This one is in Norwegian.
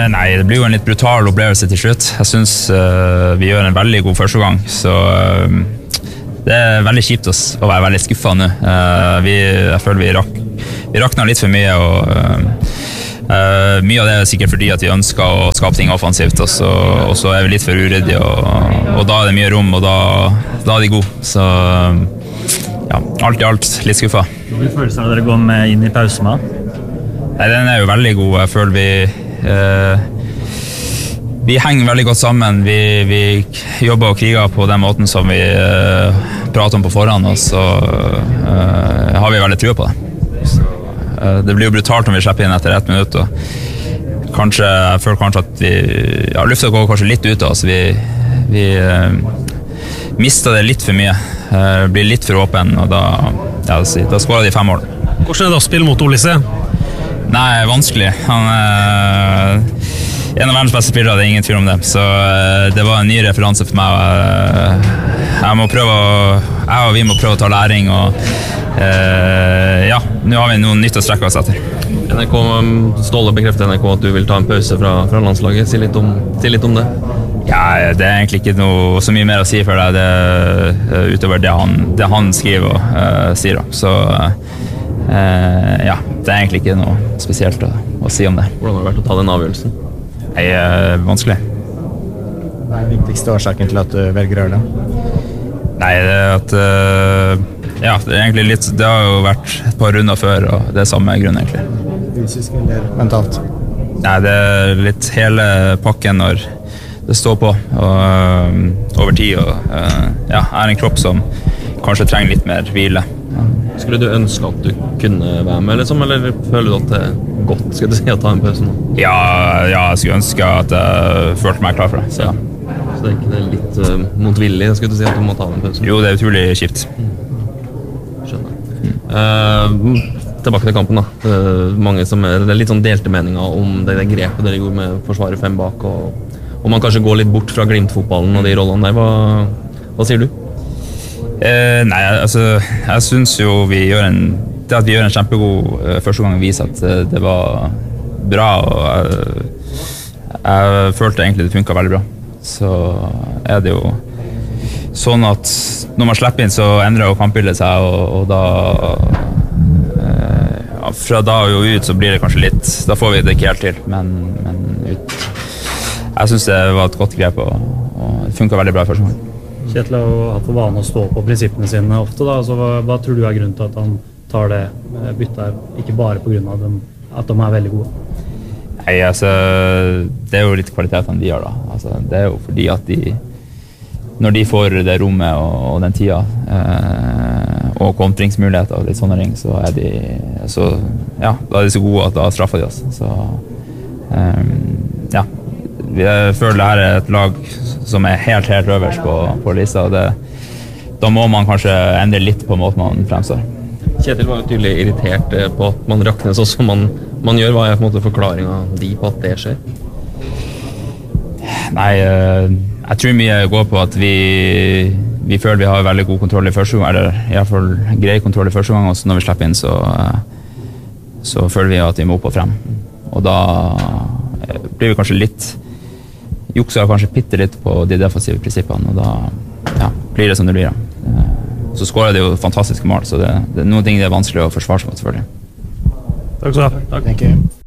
Nei, det blir jo en litt brutal opplevelse til slutt. Jeg synes vi gjør en veldig god første gang, så det veldig kjipt å være veldig skuffet nå. Jeg føler vi rakner litt for mye, og mye av det sikkert fordi at vi ønsker å skape ting offensivt, og så vi litt for uryddige, og da det mye rom, og da de gode. Så ja, alt i alt litt skuffet. Hvilke følelser har dere gått med inn i pausen med? Nei, den jo veldig god. Jeg føler vi henger veldig godt sammen. Vi jobber og kriger på den måten som vi prater om på forhånd, og så har vi veldig tro på det. Det blir jo brutalt om vi slipper inn etter 1 minutt, og jeg føler kanskje at lufta går kanskje litt ut av oss. Vi mister det litt for mye, blir litt for åpen, og da skårer de 5 mål. Hvordan det å spille mot Olise? Nei, vanskelig. Han en av verdens beste spillere, det ingen tvil om det. Så det var en ny referanse for meg. Vi må prøve å ta læring, og nå har vi noe nytt å strekke oss etter. Ståle bekrefter NRK at du vil ta en pause fra landslaget. Si litt om det. Ja, det egentlig ikke noe så mye mer å si for deg, utover det han skriver og sier. Så det egentlig ikke noe spesielt å si om det. Hvordan har det vært å ta den avgjørelsen? Nei, vanskelig. Hva den viktigste årsaken til at du velger å gjøre det? Nei, det egentlig litt, det har jo vært et par runder før, og det samme grunn egentlig. Fysisk eller mentalt? Nei, det litt hele pakken når det står på, og over tid, og en kropp som kanskje trenger litt mer hvile. Skulle du ønske at du kunne være med, liksom, eller føler du at det godt, skal du si, å ta en pause nå? Ja, jeg skulle ønske at jeg følte meg klar for det, så Så det ikke litt motvillig, skulle du si, at du må ta den pausen? Jo, det utrolig kjipt. Skjønner. Tilbake til kampen da. Det litt sånn delte meninger om det grepet dere gjorde med forsvaret 5 bak, og man kanskje går litt bort fra Glimt-fotballen og de rollene der. Hva sier du? Nei, altså, jeg synes jo vi gjør en kjempegod første gang viser at det var bra, og jeg følte egentlig det funket veldig bra. Så det jo sånn at når man slipper inn, så endrer jo kampbildet seg, og da fra da og ut så blir det kanskje litt, da får vi det ikke helt til, men jeg synes det var et godt grep, og det funket veldig bra første gang. Kjetil har for vane å stå på prinsippene sine ofte, da. Så hva tror du grunnen til at han tar det byttet, ikke bare på grunn av at de veldig gode? Nei, altså, det jo litt kvalitetene de har da. Altså, det jo fordi at når de får det rommet og den tida, og kontringsmuligheter og litt sånne ting, så da de så gode at da straffer de oss. Så jeg føler det her et lag som helt øverst på lista, og da må man kanskje endre litt på måten man fremstår. Kjetil var jo tydelig irritert på at man rakner sånn som man gjør. Hva på en måte forklaringen på at det skjer? Nei, jeg tror mye går på at vi føler vi har veldig god kontroll i første gang, eller i hvert fall grei kontroll i første gang, og så når vi slipper inn så føler vi at vi må opp og frem, og da blir vi kanskje litt jukser kanskje bitte litt på de defensive prinsippene, og da blir det som det blir. Så skårer det jo fantastiske mål, så det noen ting det vanskelig å forsvare seg, selvfølgelig. Takk skal du ha. Takk.